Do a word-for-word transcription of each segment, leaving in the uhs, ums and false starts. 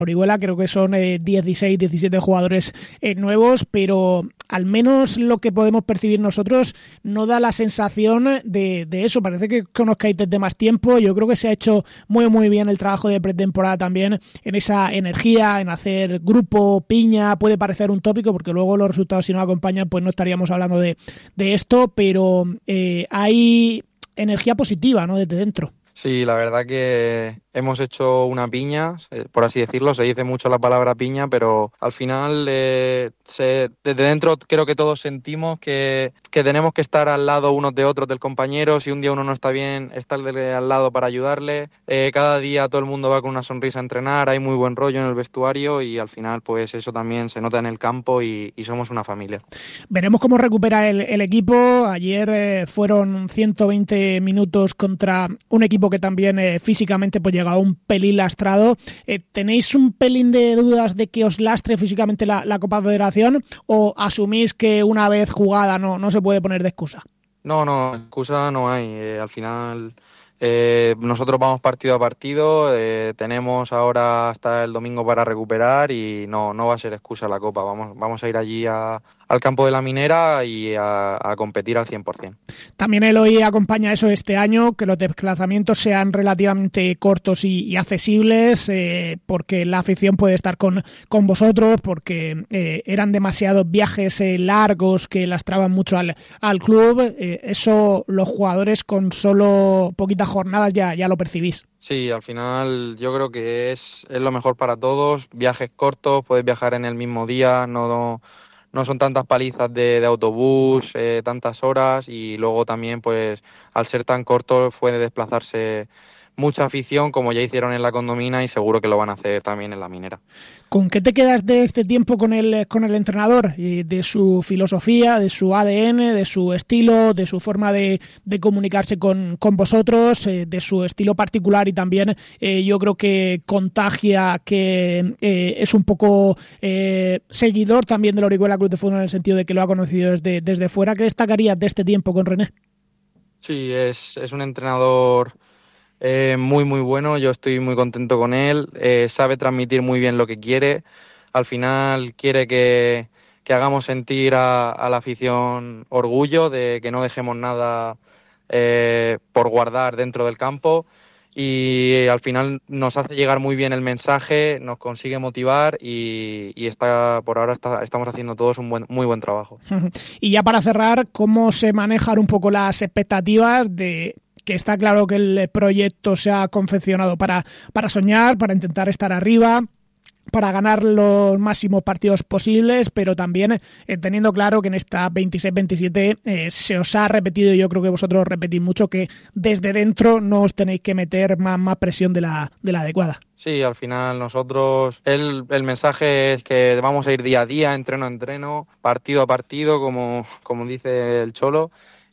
Orihuela, creo que son eh, dieciséis, diecisiete jugadores eh, nuevos, pero al menos lo que podemos percibir nosotros no da la sensación de, de eso. Parece que conozcáis desde más tiempo. Yo creo que se ha hecho muy muy bien el trabajo de pretemporada también en esa energía, en hacer grupo, piña. Puede parecer un tópico porque luego los resultados, si no acompañan, pues no estaríamos hablando de, de esto, pero eh, hay energía positiva, ¿no?, desde dentro. Sí, la verdad que hemos hecho una piña, por así decirlo. Se dice mucho la palabra piña, pero al final eh, se, desde dentro creo que todos sentimos que, que tenemos que estar al lado unos de otros del compañero. Si un día uno no está bien, estarle al lado para ayudarle. Eh, cada día todo el mundo va con una sonrisa a entrenar, hay muy buen rollo en el vestuario y al final pues eso también se nota en el campo y, y somos una familia. Veremos cómo recupera el, el equipo. Ayer eh, fueron ciento veinte minutos contra un equipo que también eh, físicamente pues llegaba un pelín lastrado. Eh, ¿Tenéis un pelín de dudas de que os lastre físicamente la, la Copa Federación o asumís que una vez jugada no, no se puede poner de excusa? No, no, excusa no hay. Eh, al final eh, nosotros vamos partido a partido, eh, tenemos ahora hasta el domingo para recuperar y no, no va a ser excusa la Copa. Vamos, vamos a ir allí a, al campo de la Minera y a, a competir al cien por ciento. También Eloy acompaña eso este año, que los desplazamientos sean relativamente cortos y, y accesibles, eh, porque la afición puede estar con, con vosotros, porque eh, eran demasiados viajes eh, largos que lastraban mucho al, al club. Eh, eso los jugadores con solo poquitas jornadas ya, ya lo percibís. Sí, al final yo creo que es, es lo mejor para todos. Viajes cortos, puedes viajar en el mismo día, no... no No son tantas palizas de, de autobús, eh, tantas horas y luego también, pues, al ser tan corto, puede desplazarse mucha afición, como ya hicieron en la Condomina y seguro que lo van a hacer también en la Minera. ¿Con qué te quedas de este tiempo con el, con el entrenador? De su filosofía, de su A D N, de su estilo, de su forma de, de comunicarse con, con vosotros, eh, de su estilo particular y también eh, yo creo que contagia, que eh, es un poco eh, seguidor también del Orihuela Club de Fútbol en el sentido de que lo ha conocido desde, desde fuera. ¿Qué destacarías de este tiempo con René? Sí, es, es un entrenador Eh, muy muy bueno, yo estoy muy contento con él, eh, sabe transmitir muy bien lo que quiere, al final quiere que, que hagamos sentir a, a la afición orgullo de que no dejemos nada eh, por guardar dentro del campo y al final nos hace llegar muy bien el mensaje, nos consigue motivar y, y está por ahora está, estamos haciendo todos un buen, muy buen trabajo. Y ya para cerrar, ¿cómo se manejan un poco las expectativas de que está claro que el proyecto se ha confeccionado para, para soñar, para intentar estar arriba, para ganar los máximos partidos posibles, pero también eh, teniendo claro que en esta veintiséis veintisiete eh, se os ha repetido, y yo creo que vosotros repetís mucho, que desde dentro no os tenéis que meter más, más presión de la, de la adecuada? Sí, al final nosotros, el, el mensaje es que vamos a ir día a día, entreno a entreno, partido a partido, como, como dice el Cholo,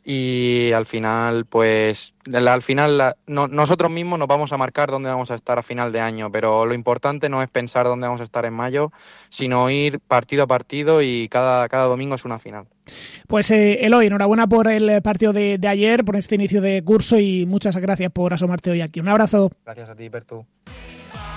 y al final, pues, al final la, no, nosotros mismos nos vamos a marcar dónde vamos a estar a final de año, pero lo importante no es pensar dónde vamos a estar en mayo, sino ir partido a partido y cada, cada domingo es una final. Pues eh, Eloy, enhorabuena por el partido de, de ayer, por este inicio de curso y muchas gracias por asomarte hoy aquí. Un abrazo. Gracias a ti, Pertu.